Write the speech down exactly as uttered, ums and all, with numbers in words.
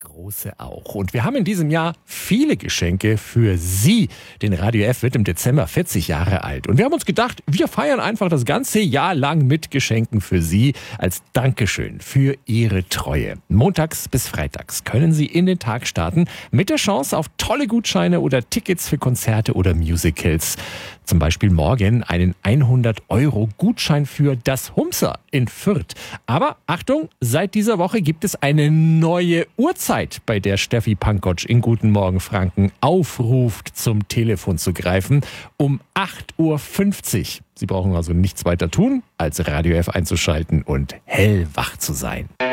große auch. Und wir haben in diesem Jahr viele Geschenke für Sie. Den Radio F wird im Dezember vierzig Jahre alt. Und wir haben uns gedacht, wir feiern einfach das ganze Jahr lang mit Geschenken für Sie als Dankeschön für Ihre Treue. Montags bis freitags können Sie in den Tag starten mit der Chance auf tolle Gutscheine oder Tickets für Konzerte oder Musicals. Zum Beispiel morgen einen hundert Euro Gutschein für das Humser in Fürth. Aber Achtung, seit dieser Woche gibt es eine neue Uhrzeit, bei der Steffi Pankotsch in Guten Morgen Franken aufruft, zum Telefon zu greifen, um acht Uhr fünfzig. Sie brauchen also nichts weiter tun, als Radio F einzuschalten und hellwach zu sein.